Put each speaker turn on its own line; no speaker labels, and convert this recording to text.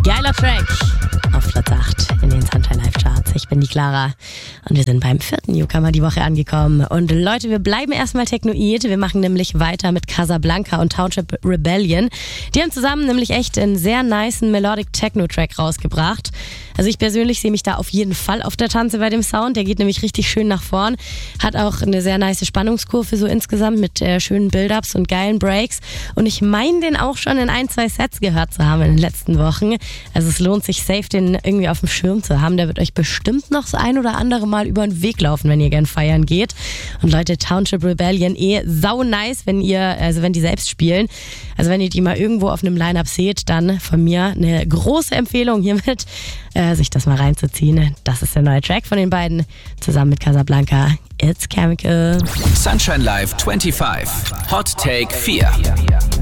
Geiler Track auf Platz 8 in den Sunshine Live Charts. Ich bin die Clara und wir sind beim 4. Newcomer die Woche angekommen. Und Leute, wir bleiben erstmal technoid. Wir machen nämlich weiter mit Casablanca und Township Rebellion. Die haben zusammen nämlich echt einen sehr nicen Melodic Techno-Track rausgebracht. Also ich persönlich sehe mich da auf jeden Fall auf der Tanze bei dem Sound. Der geht nämlich richtig schön nach vorn. Hat auch eine sehr nice Spannungskurve so insgesamt mit schönen Build-Ups und geilen Breaks. Und ich meine den auch schon in 1-2 Sets gehört zu haben in den letzten Wochen. Also es lohnt sich safe, den irgendwie auf dem Schirm zu haben. Der wird euch bestimmt noch das ein oder andere Mal über den Weg laufen, wenn ihr gern feiern geht. Und Leute, Township Rebellion sau nice, wenn die selbst spielen. Also wenn ihr die mal irgendwo auf einem Line-Up seht, dann von mir eine große Empfehlung hiermit, sich das mal reinzuziehen. Das ist der neue Track von den beiden, zusammen mit Casablanca. It's Chemical.
Sunshine Live 25. Hot Take 4.